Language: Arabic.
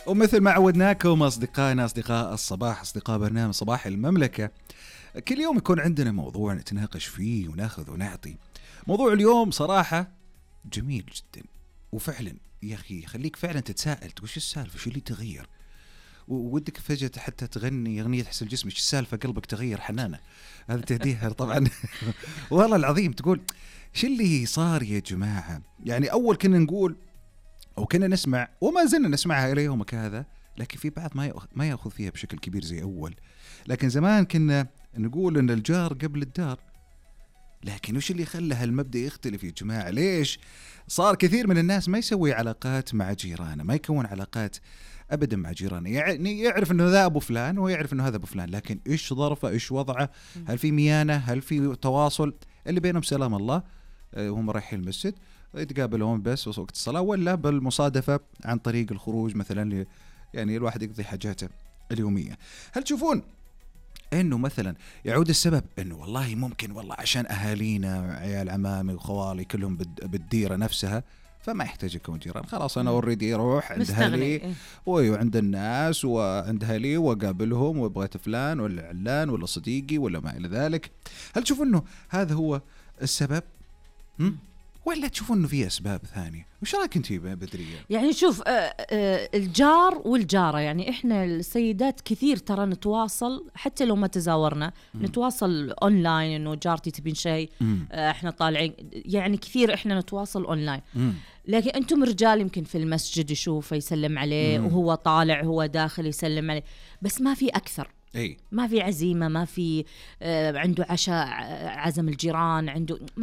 ومثل ما عودناكم أصدقائنا أصدقاء الصباح، أصدقاء برنامج صباح المملكة، كل يوم يكون عندنا موضوع نتناقش فيه وناخذ ونعطي. موضوع اليوم صراحة جميل جدا، وفعلا يا أخي يخليك فعلا تتساءل، تقول شو السالفة، شو اللي تغير، وودك فجأة حتى تغني أغنية حسن الجسم، شو السالفة قلبك تغير حنانة. هذا تهديها طبعا. والله العظيم تقول شو اللي صار يا جماعة. يعني أول كنا نقول أو كنا نسمع وما زلنا نسمعها إلى يومك هذا، لكن في بعض ما يأخذ فيها بشكل كبير زي أول. لكن زمان كنا نقول إن الجار قبل الدار، لكن وش اللي خلى هالمبدأ يختلف يا جماعة؟ ليش صار كثير من الناس ما يسوي علاقات مع جيرانه، ما يكون علاقات أبدا مع جيرانه؟ يعني يعرف إنه ذا أبو فلان ويعرف إنه هذا أبو فلان، لكن إيش ظرفه، إيش وضعه، هل في ميانة، هل في تواصل اللي بينهم سلام الله هم رايحين المسجد يتقابلون بس وقت الصلاة، ولا بالمصادفة عن طريق الخروج مثلا يعني الواحد يقضي حاجاته اليومية. هل تشوفون انه مثلا يعود السبب انه والله ممكن والله عشان اهالينا عيال عمامي وخوالي كلهم بالديره نفسها فما يحتاج يكون جيران، خلاص انا اوريدي اروح عند اهلي وعند الناس وعند اهلي واقابلهم وبغيت فلان ولا علان ولا صديقي ولا ما الى ذلك؟ هل تشوفون انه هذا هو السبب ولا تشوفون انه في اسباب ثانيه؟ وش رايك انتي بدريه؟ يعني شوف الجار والجاره، يعني احنا السيدات كثير ترى نتواصل حتى لو ما تزاورنا، نتواصل اونلاين انه جارتي تبين شيء، احنا طالعين، يعني كثير احنا نتواصل اونلاين. لكن انتم رجال يمكن في المسجد يشوفه يسلم عليه وهو طالع هو داخل يسلم عليه، بس ما في اكثر. ما في عزيمة، ما في عنده عشاء عزم الجيران عنده،